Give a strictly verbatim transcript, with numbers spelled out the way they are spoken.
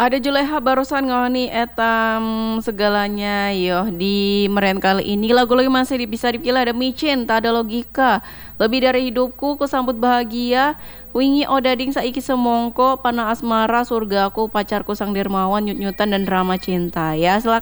Ada Juleha barusan ngoni etam segalanya yo di meren kali ini lagu-lagu masih di- bisa dipilih ada micin tak ada logika lebih dari hidupku ku sambut bahagia wingi odading saiki semongko panah asmara surgaku pacarku sang dermawan nyut-nyutan dan drama cinta ya silakan